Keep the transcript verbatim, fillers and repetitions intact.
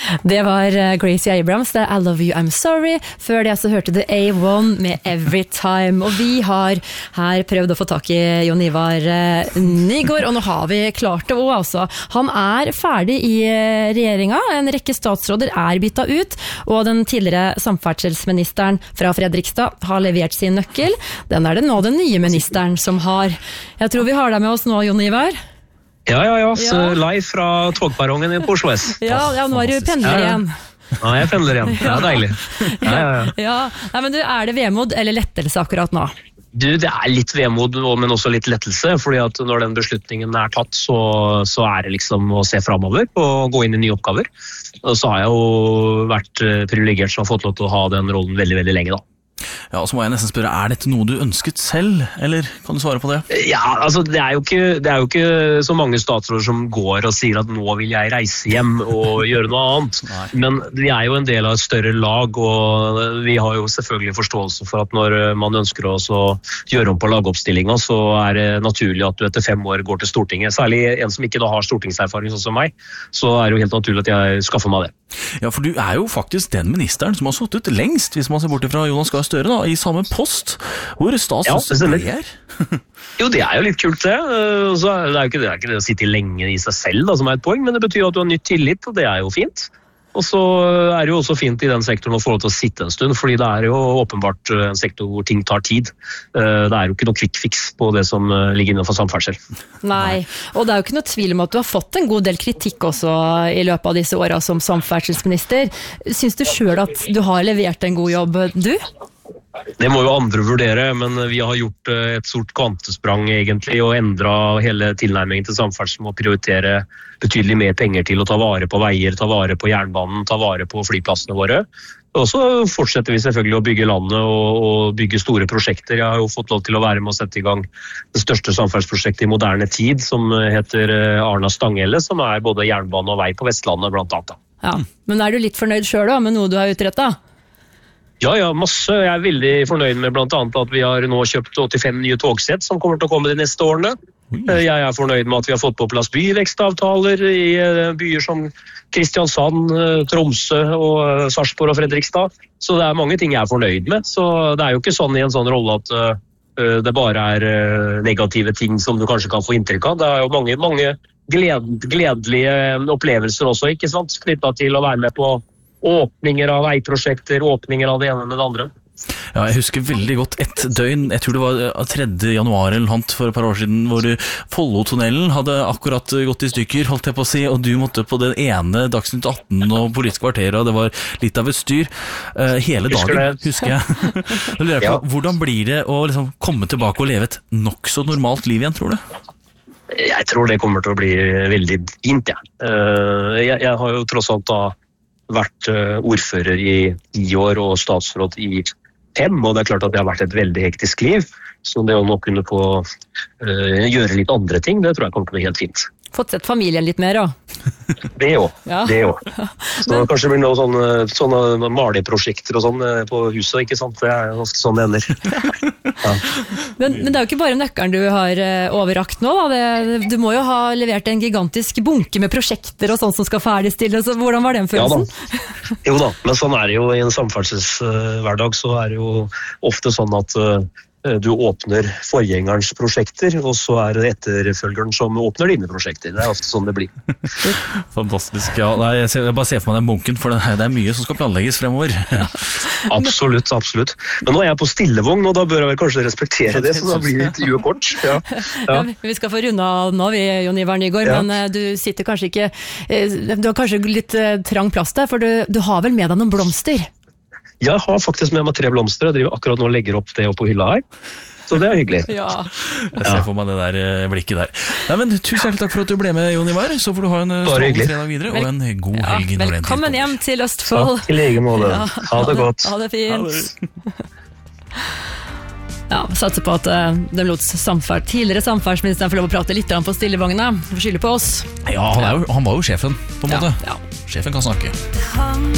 Det var Gracie Abrams, det er I Love You, I'm Sorry. Før det så hørte du A one med Every Time. Og vi har her prøvd å få tak i Jon Ivar Nygård, og nå har vi klart det også, altså. Han er ferdig i regjeringa, en rekke statsråder er byttet ut, og den tidligere samferdselsministeren fra Fredrikstad har levert sin nøkkel. Den er det nå den nye ministeren som har. Jeg tror vi har deg med oss nå, Jon Ivar. Ja, ja, ja, så ja. Live fra togperrongen i Oslo S. Ja, ja, nå er du pendler igjen. Ja, jeg pendler igjen. Det er deilig. Ja, ja, ja. Ja. Nei, men du, er det vemod eller lettelse akkurat nå? Du, det er litt vemod, men også litt lettelse, fordi at når den beslutningen er tatt, så, så er det liksom å se fremover og gå inn i nye oppgaver. Og så har jeg jo vært privilegert som har fått lov til å ha den rollen veldig, veldig lenge da. Ja, og så må jeg nesten spørre, er dette noe du ønsket selv, eller kan du svare på det? Ja, altså det er jo ikke, det er jo ikke så mange statsråder som går og sier at nå vil jeg reise hjem og gjøre noe annet. Nei. Men vi er jo en del av et større lag, og vi har jo selvfølgelig forståelse for at når man ønsker å gjøre om på lagoppstillingen, så er det naturlig at du etter fem år går til Stortinget. Særlig en som ikke da har stortingserfaring sånn som meg, så er det jo helt naturlig at jeg skaffer meg det. Ja, for du er jo faktisk den ministeren som har sittet lengst, hvis man ser bort fra Jonas Gahr Støre da, i samme post. Hvor stas ja, det er? Jo, det er jo litt kult det. Så det er jo ikke det, er ikke det å sitte lenge i seg selv da, som er et poeng, men det betyr at du har nytt tillit, og det er jo fint. Og så er det jo også fint i den sektoren å få lov til å sitte en stund, fordi det er jo åpenbart en sektor hvor ting tar tid. Det er jo ikke noe quick fix på det som ligger innenfor samferdsel. Nei, og det er jo ikke noe tvil om at du har fått en god del kritikk også i løpet av disse årene som samferdselsminister. Syns du selv at du har levert en god jobb, du? Det må jo andre vurdere, men vi har gjort et stort kvantesprang egentlig, og endret hele tilnærmingen til samferdsel med å prioritere betydelig mer penger til å ta vare på veier, ta vare på jernbanen, ta vare på flyplassene våre. Og så fortsetter vi selvfølgelig å bygge landet og, og bygge store prosjekter. Jeg har jo fått lov til å være med å sette i gang det største samferdselsprosjektet i moderne tid, som heter Arna-Stanghelle, som er både jernbane og vei på Vestlandet blant annet. Ja, men er du litt fornøyd selv da, med noe du har utrettet? Ja, ja, masse. Jeg er veldig fornøyd med blant annet at vi har nå kjøpt åttifem nye togsett som kommer til å komme de neste årene. Jeg er fornøyd med at vi har fått på plass byvekstavtaler i byer som Kristiansand, Tromsø og Sarpsborg og Fredrikstad. Så det er mange ting jeg er fornøyd med. Så det er jo ikke sånn i en sånn rolle at det bare er negative ting som du kanskje kan få inntrykk av. Det er jo mange, mange gled, gledelige opplevelser også, ikke sant? Knyttet til å være med på åpninger av veiprosjekter, åpninger av det ene med det andre. Ja, jeg husker veldig godt ett døgn, jeg tror det var tredje januar eller noe for et par år siden, hvor Follotunnelen hadde akkurat gått i stykker, holdt jeg på å si, og du måtte på den ene Dagsnytt atten og Politisk kvarter, og det var litt av et styr. Uh, hele dagen, husker jeg. Da lurer jeg på, ja. Hvordan blir det å liksom komme tilbake og leve et nok så normalt liv igjen, tror du? Jeg tror det kommer til å bli veldig fint, ja. Uh, jeg. Jeg har jo tross alt da vært ordfører i ti år og statsråd i fem, og det er klart at det har vært et veldig hektisk liv, så det å nå kunne få uh, gjøre litt andre ting, det tror jeg kommer til å bli helt fint. Fått sett familien litt mer da? Det jo, ja. Det jo. Så men, kanskje det blir noen sånne, sånne maleprosjekter og sånn på huset, ikke sant? Det er ganske sånn det ender. Ja. Men, men det er jo ikke bare nøkkelen du har overrakt nå da, det, du må jo ha levert en gigantisk bunke med prosjekter og sånt som skal ferdigstilles, så hvordan var den følelsen? Ja da. Jo da, men sånn er det jo i en samferdselshverdag, så er det jo ofte sånn at du åpner forgjengerens prosjekter, og så er det etterfølgeren som åpner dine prosjekter. Det er ofte sånn det blir. Fantastisk, ja. Nei, jeg, ser, jeg bare ser for meg den bunken, for det er mye som skal planlegges fremover. Ja. Absolutt, absolutt. Men nå er jeg på stillevogn, og da bør jeg vel kanskje respektere det, så da blir det intervjuet kort. Ja. Ja. Ja, vi skal få runde av nå, vi, Jon Ivar Nygård, ja. Men du sitter kanskje ikke, du har kanskje litt trang plass der, for du, du har vel med deg noen blomster? Jeg har faktisk med meg tre blomster, jeg driver akkurat nå og legger opp det opp på hylla her. Så det er hyggelig. Ja. Jeg ser for meg det der blikket der. Nei, men tusen hjertelig takk for at du ble med, Jon Ivar. Så får du ha en strålende fredag videre, og en god ja, helg. Velkommen hjem til Østfold. Takk, i like måte. Ja, ha det godt. Ha det fint. Ja, satser på at uh, de lot samferd, tidligere samferdselsministeren få lov å prate litt på stillevogna. Skylder på oss. Ja, han, er jo, han var jo sjefen, på en måte. Ja, ja. Sjefen kan snakke.